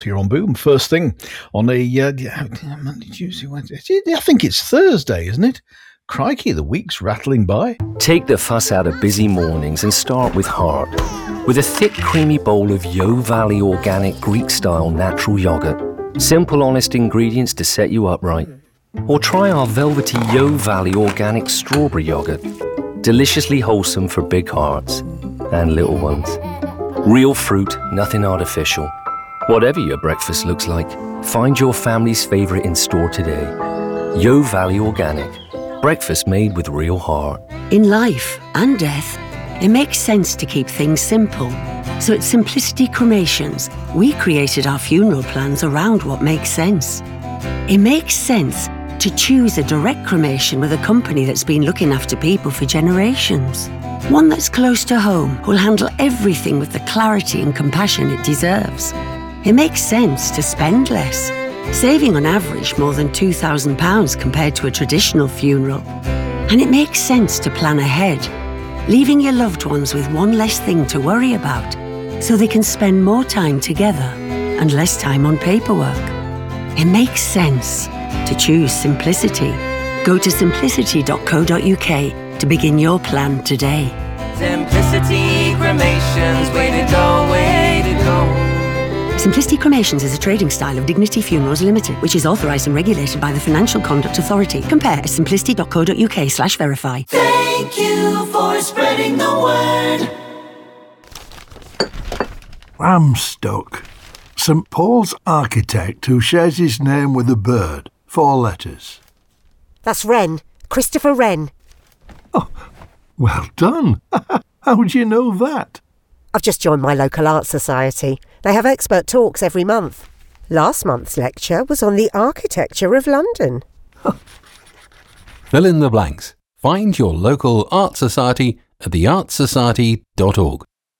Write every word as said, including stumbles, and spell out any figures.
You're on Boom first thing on a uh, Monday, Tuesday, Wednesday. I think it's Thursday, isn't it? Crikey, the week's rattling by. Take the fuss out of busy mornings and start with heart. With a thick, creamy bowl of Yo Valley organic Greek-style natural yogurt. Simple, honest ingredients to set you up right. Or try our velvety Yo Valley organic strawberry yogurt. Deliciously wholesome for big hearts and little ones. Real fruit, nothing artificial. Whatever your breakfast looks like, find your family's favourite in store today. Yo Valley Organic. Breakfast made with real heart. In life and death, it makes sense to keep things simple. So at Simplicity Cremations, we created our funeral plans around what makes sense. It makes sense to choose a direct cremation with a company that's been looking after people for generations. One that's close to home, who'll handle everything with the clarity and compassion it deserves. It makes sense to spend less, saving on average more than two thousand pounds compared to a traditional funeral. And it makes sense to plan ahead, leaving your loved ones with one less thing to worry about, so they can spend more time together and less time on paperwork. It makes sense to choose simplicity. Go to simplicity dot co dot uk to begin your plan today. Simplicity Cremations, way to go, way to go. Simplicity Cremations is a trading style of Dignity Funerals Limited, which is authorised and regulated by the Financial Conduct Authority. Compare at simplicity dot co dot uk slash verify. Thank you for spreading the word. I'm stuck. St Paul's architect who shares his name with a bird. Four letters. That's Wren. Christopher Wren. Oh, well done. How do you know that? I've just joined my local art society. They have expert talks every month. Last month's lecture was on the architecture of London. Fill in the blanks. Find your local art society at the art society dot org.